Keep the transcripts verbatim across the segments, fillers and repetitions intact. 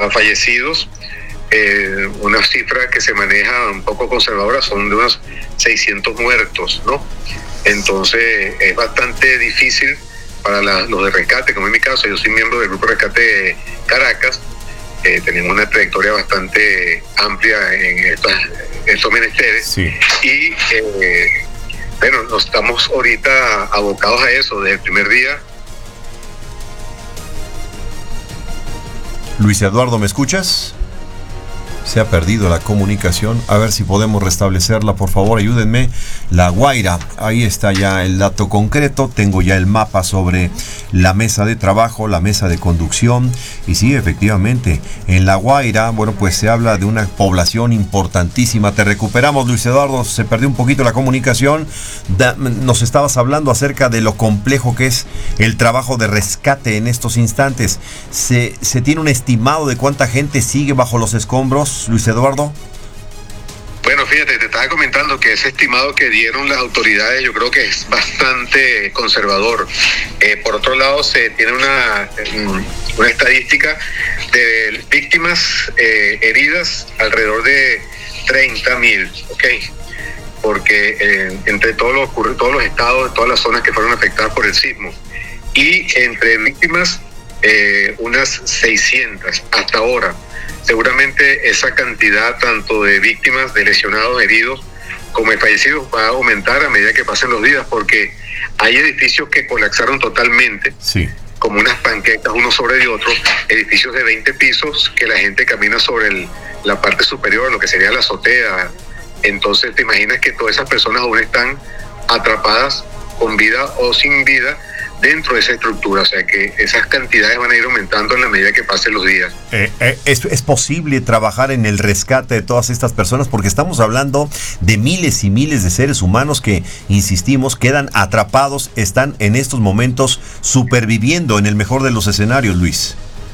a fallecidos, eh, una cifra que se maneja un poco conservadora, son de unos seiscientos muertos, ¿no? Entonces es bastante difícil para la, los de rescate, como en mi caso, yo soy miembro del Grupo de Rescate de Caracas, eh, tenemos una trayectoria bastante amplia en estos, en estos menesteres, sí. y eh, bueno, nos estamos ahorita abocados a eso desde el primer día. Luis Eduardo, ¿me escuchas? Se ha perdido la comunicación. A ver si podemos restablecerla, por favor, ayúdenme. La Guaira, ahí está ya el dato concreto. Tengo ya el mapa sobre la mesa de trabajo, la mesa de conducción. Y sí, efectivamente, en La Guaira, bueno, pues se habla de una población importantísima. Te recuperamos, Luis Eduardo. Se perdió un poquito la comunicación. Da, nos estabas hablando acerca de lo complejo que es el trabajo de rescate en estos instantes. ¿Se, se tiene un estimado de cuánta gente sigue bajo los escombros, Luis Eduardo? Bueno, fíjate, te estaba comentando que ese estimado que dieron las autoridades yo creo que es bastante conservador. Eh, por otro lado, se tiene una, una estadística de víctimas eh, heridas alrededor de treinta mil, ¿ok? Porque eh, entre todos los, todos los estados, todas las zonas que fueron afectadas por el sismo, y entre víctimas eh, unas seiscientas hasta ahora. Seguramente esa cantidad tanto de víctimas, de lesionados, heridos, como de fallecidos va a aumentar a medida que pasen los días, porque hay edificios que colapsaron totalmente, sí, como unas panquecas uno sobre el otro, edificios de veinte pisos que la gente camina sobre el, la parte superior, lo que sería la azotea. Entonces te imaginas que todas esas personas aún están atrapadas con vida o sin vida dentro de esa estructura, o sea que esas cantidades van a ir aumentando en la medida que pasen los días. Eh, eh, ¿es, ¿Es posible trabajar en el rescate de todas estas personas? Porque estamos hablando de miles y miles de seres humanos que, insistimos, quedan atrapados, están en estos momentos superviviendo en el mejor de los escenarios, Luis.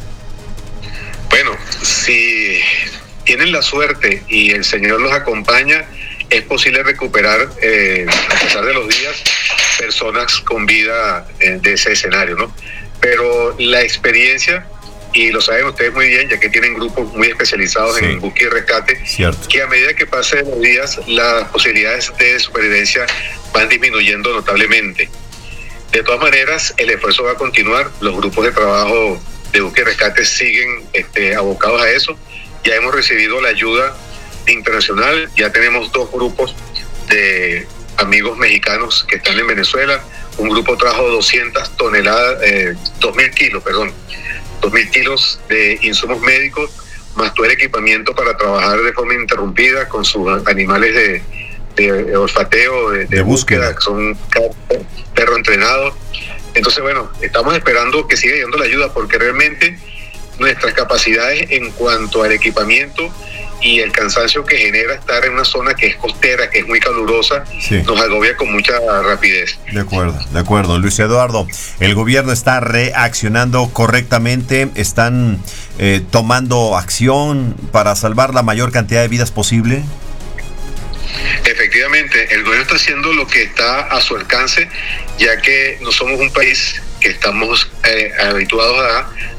Bueno, si tienen la suerte y el Señor los acompaña, es posible recuperar, eh, a pesar de los días, personas con vida eh, de ese escenario, ¿no? Pero la experiencia, y lo saben ustedes muy bien, ya que tienen grupos muy especializados sí. en búsqueda y rescate, cierto, que a medida que pasen los días, las posibilidades de supervivencia van disminuyendo notablemente. De todas maneras, el esfuerzo va a continuar, los grupos de trabajo de búsqueda y rescate siguen este, abocados a eso. Ya hemos recibido la ayuda internacional, ya tenemos dos grupos de amigos mexicanos que están en Venezuela. Un grupo trajo doscientas toneladas, eh, dos mil kilos, perdón, dos mil kilos de insumos médicos, más todo el equipamiento para trabajar de forma ininterrumpida con sus animales de, de olfateo, de, de, de búsqueda, búsqueda, que son perro entrenados. Entonces, bueno, estamos esperando que siga llegando la ayuda, porque realmente nuestras capacidades en cuanto al equipamiento y el cansancio que genera estar en una zona que es costera, que es muy calurosa, sí. nos agobia con mucha rapidez. De acuerdo, de acuerdo. Luis Eduardo, ¿el gobierno está reaccionando correctamente? ¿Están eh, tomando acción para salvar la mayor cantidad de vidas posible? Efectivamente, el gobierno está haciendo lo que está a su alcance, ya que no somos un país que estamos eh, habituados a,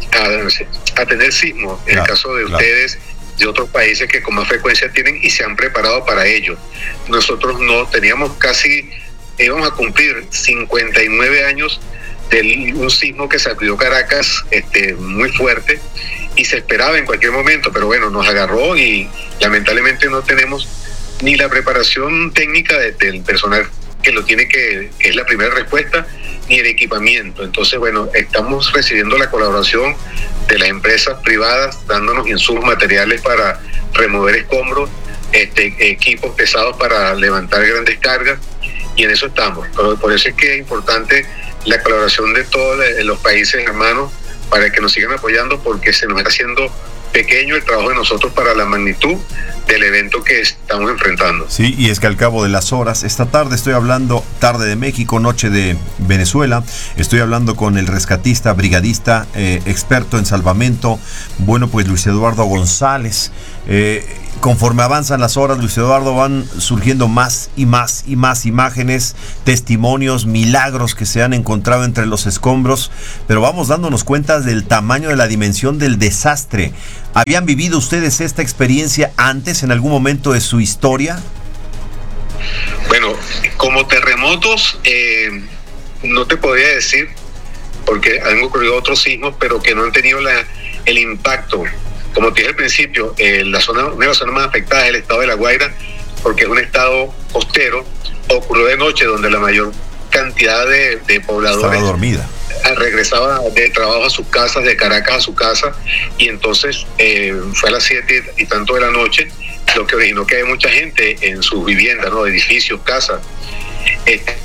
a, a tener sismos. En claro, el caso de claro. ustedes, de otros países que con más frecuencia tienen y se han preparado para ello. Nosotros no, teníamos casi, íbamos a cumplir cincuenta y nueve años de un sismo que sacudió Caracas este, muy fuerte, y se esperaba en cualquier momento, pero bueno, nos agarró y lamentablemente no tenemos ni la preparación técnica de, del personal que lo tiene que, que es la primera respuesta, ni el equipamiento. Entonces, bueno, estamos recibiendo la colaboración de las empresas privadas, dándonos insumos materiales para remover escombros, este, equipos pesados para levantar grandes cargas, y en eso estamos. Por, por eso es que es importante la colaboración de todos los países hermanos para que nos sigan apoyando, porque se nos está haciendo pequeño el trabajo de nosotros para la magnitud del evento que estamos enfrentando. Sí, y es que al cabo de las horas, esta tarde estoy hablando, tarde de México, noche de Venezuela, estoy hablando con el rescatista, brigadista, eh, experto en salvamento, bueno, pues Luis Eduardo González. Eh, conforme avanzan las horas, Luis Eduardo, van surgiendo más y más y más imágenes, testimonios, milagros que se han encontrado entre los escombros, pero vamos dándonos cuenta del tamaño, de la dimensión del desastre. ¿Habían vivido ustedes esta experiencia antes, en algún momento de su historia? Bueno, como terremotos, eh, no te podría decir, porque han ocurrido otros sismos, pero que no han tenido la, el impacto. Como te dije al principio, eh, la zona, una de las zonas más afectadas es el estado de La Guaira, porque es un estado costero. Ocurrió de noche, donde la mayor cantidad de, de pobladores estaba dormida, regresaba de trabajo a sus casas, de Caracas a su casa, y entonces eh, fue a las siete y tanto de la noche, lo que originó que hay mucha gente en sus viviendas, ¿no? Edificios, casas. Este,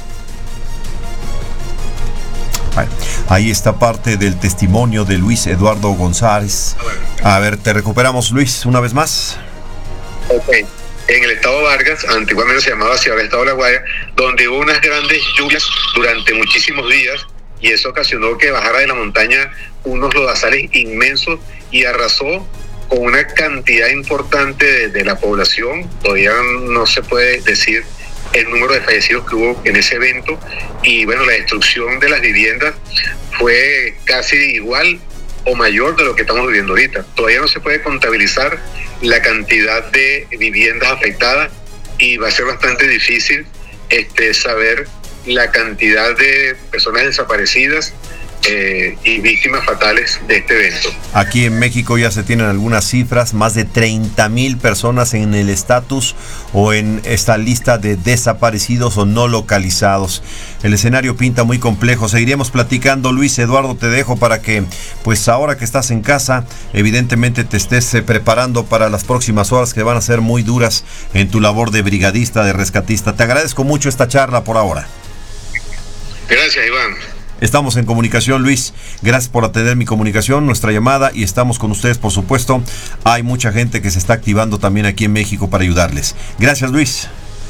Ahí está parte del testimonio de Luis Eduardo González. A ver, te recuperamos, Luis, una vez más. Ok. En el estado Vargas, antiguamente se llamaba así, ahora el estado de La Guaira, donde hubo unas grandes lluvias durante muchísimos días, y eso ocasionó que bajara de la montaña unos lodazales inmensos y arrasó con una cantidad importante de, de la población. Todavía no se puede decir el número de fallecidos que hubo en ese evento, y bueno, la destrucción de las viviendas fue casi igual o mayor de lo que estamos viviendo ahorita. Todavía no se puede contabilizar la cantidad de viviendas afectadas, y va a ser bastante difícil este, saber la cantidad de personas desaparecidas eh, y víctimas fatales de este evento. Aquí en México ya se tienen algunas cifras, más de treinta mil personas en el estatus o en esta lista de desaparecidos o no localizados. El escenario pinta muy complejo. Seguiremos platicando. Luis Eduardo, te dejo para que, pues ahora que estás en casa, evidentemente te estés eh, preparando para las próximas horas, que van a ser muy duras en tu labor de brigadista, de rescatista. Te agradezco mucho esta charla por ahora. Gracias, Iván. Estamos en comunicación, Luis. Gracias por atender mi comunicación, nuestra llamada, y estamos con ustedes, por supuesto. Hay mucha gente que se está activando también aquí en México para ayudarles. Gracias, Luis.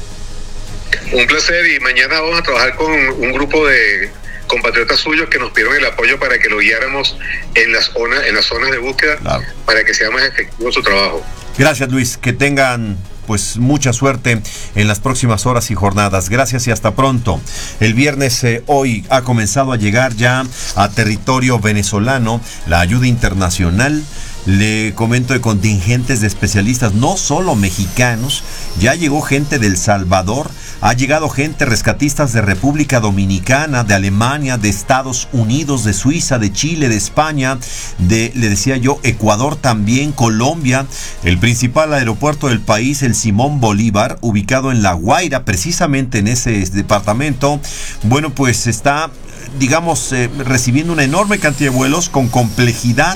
Un placer, y mañana vamos a trabajar con un grupo de compatriotas suyos que nos pidieron el apoyo para que lo guiáramos en las zonas, en las zonas de búsqueda, claro, para que sea más efectivo su trabajo. Gracias, Luis. Que tengan pues mucha suerte en las próximas horas y jornadas. Gracias y hasta pronto. El viernes eh, hoy ha comenzado a llegar ya a territorio venezolano la ayuda internacional. Le comento de contingentes de especialistas, no solo mexicanos, ya llegó gente de El Salvador, ha llegado gente, rescatistas de República Dominicana, de Alemania, de Estados Unidos, de Suiza, de Chile, de España, de, le decía yo, Ecuador también, Colombia. El principal aeropuerto del país, el Simón Bolívar, ubicado en La Guaira, precisamente en ese departamento, bueno, pues está, digamos, eh, recibiendo una enorme cantidad de vuelos con complejidad.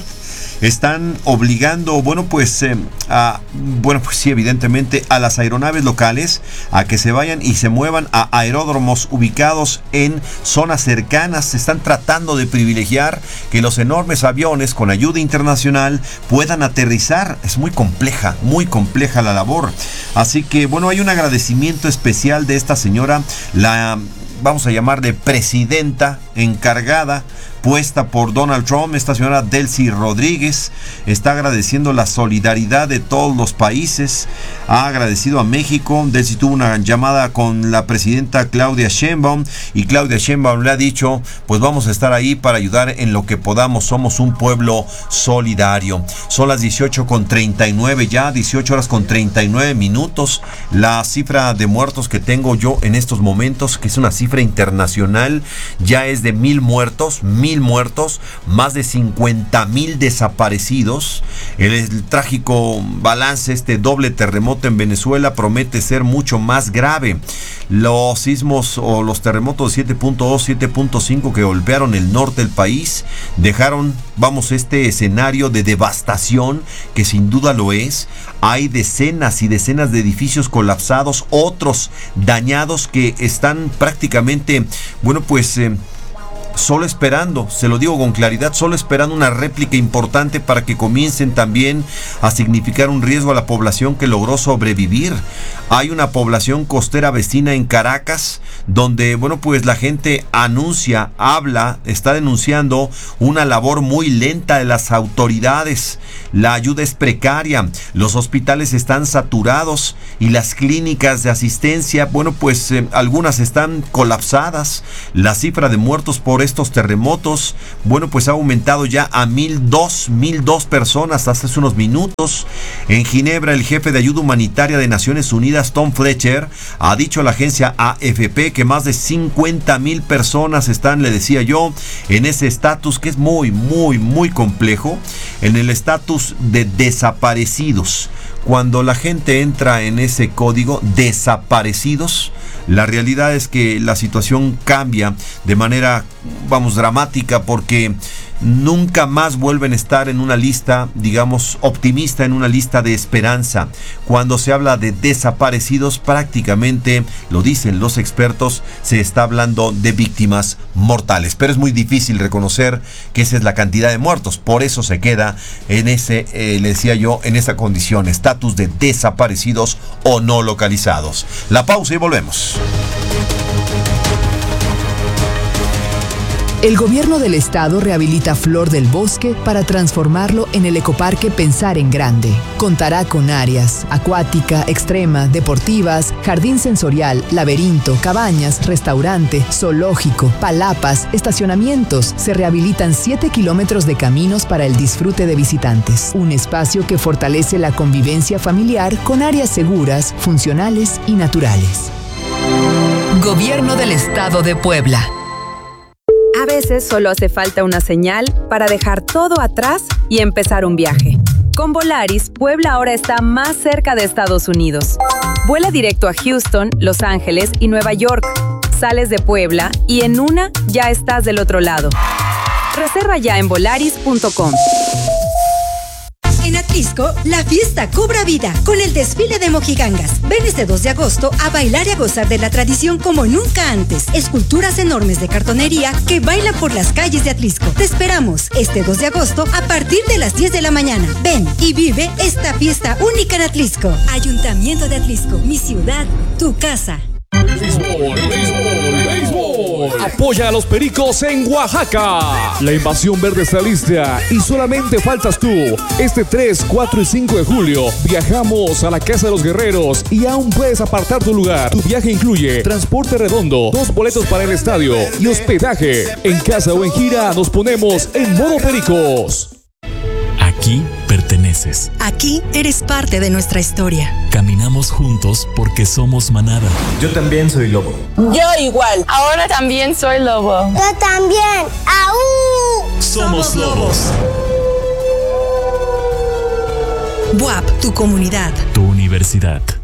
Están obligando, bueno, pues, eh, a, bueno, pues sí, evidentemente, a las aeronaves locales a que se vayan y se muevan a aeródromos ubicados en zonas cercanas. Se están tratando de privilegiar que los enormes aviones con ayuda internacional puedan aterrizar. Es muy compleja, muy compleja la labor. Así que, bueno, hay un agradecimiento especial de esta señora, la, vamos a llamarle presidenta encargada, puesta por Donald Trump. Esta señora Delcy Rodríguez está agradeciendo la solidaridad de todos los países, ha agradecido a México. Delcy tuvo una llamada con la presidenta Claudia Sheinbaum, y Claudia Sheinbaum le ha dicho, pues vamos a estar ahí para ayudar en lo que podamos, somos un pueblo solidario. Son las dieciocho con treinta y nueve ya, dieciocho horas con treinta y nueve minutos. La cifra de muertos que tengo yo en estos momentos, que es una cifra internacional, ya es de mil muertos, mil muertos, más de cincuenta mil desaparecidos. El, el trágico balance, este doble terremoto en Venezuela, promete ser mucho más grave. Los sismos o los terremotos de siete punto dos, siete punto cinco que golpearon el norte del país dejaron, vamos, este escenario de devastación, que sin duda lo es. Hay decenas y decenas de edificios colapsados, otros dañados que están prácticamente, bueno, pues eh, solo esperando, se lo digo con claridad, solo esperando una réplica importante para que comiencen también a significar un riesgo a la población que logró sobrevivir. Hay una población costera vecina en Caracas, donde, bueno, pues la gente anuncia, habla, está denunciando una labor muy lenta de las autoridades. La ayuda es precaria, los hospitales están saturados y las clínicas de asistencia, bueno, pues eh, algunas están colapsadas. La cifra de muertos por estos terremotos, bueno, pues ha aumentado ya a mil dos, mil dos personas hasta hace unos minutos. En Ginebra, el jefe de ayuda humanitaria de Naciones Unidas, Tom Fletcher, ha dicho a la agencia A F P que más de cincuenta mil personas están, le decía yo, en ese estatus que es muy, muy, muy complejo, en el estatus de desaparecidos. Cuando la gente entra en ese código, desaparecidos, la realidad es que la situación cambia de manera, vamos, dramática, porque nunca más vuelven a estar en una lista, digamos, optimista, en una lista de esperanza. Cuando se habla de desaparecidos, prácticamente, lo dicen los expertos, se está hablando de víctimas mortales. Pero es muy difícil reconocer que esa es la cantidad de muertos. Por eso se queda en ese, eh, le decía yo, en esa condición, estatus de desaparecidos o no localizados. La pausa y volvemos. El gobierno del estado rehabilita Flor del Bosque para transformarlo en el ecoparque Pensar en Grande. Contará con áreas acuática, extrema, deportivas, jardín sensorial, laberinto, cabañas, restaurante, zoológico, palapas, estacionamientos. Se rehabilitan siete kilómetros de caminos para el disfrute de visitantes. Un espacio que fortalece la convivencia familiar con áreas seguras, funcionales y naturales. Gobierno del Estado de Puebla. A veces solo hace falta una señal para dejar todo atrás y empezar un viaje. Con Volaris, Puebla ahora está más cerca de Estados Unidos. Vuela directo a Houston, Los Ángeles y Nueva York. Sales de Puebla y en una ya estás del otro lado. Reserva ya en volaris punto com. En Atlisco, la fiesta cobra vida con el desfile de mojigangas. Ven este dos de agosto a bailar y a gozar de la tradición como nunca antes. Esculturas enormes de cartonería que bailan por las calles de Atlisco. Te esperamos este dos de agosto a partir de las diez de la mañana. Ven y vive esta fiesta única en Atlisco. Ayuntamiento de Atlisco, mi ciudad, tu casa. Béisbol, béisbol, béisbol. Apoya a los Pericos en Oaxaca. La invasión verde está lista y solamente faltas tú. Este tres, cuatro y cinco de julio viajamos a la Casa de los Guerreros y aún puedes apartar tu lugar. Tu viaje incluye transporte redondo, dos boletos para el estadio y hospedaje. En casa o en gira nos ponemos en modo Pericos. Aquí perteneces. Aquí eres parte de nuestra historia. Caminamos juntos porque somos manada. Yo también soy lobo. Yo igual. Ahora también soy lobo. Yo también. ¡Aú! Somos, Somos lobos. B U A P, tu comunidad. Tu universidad.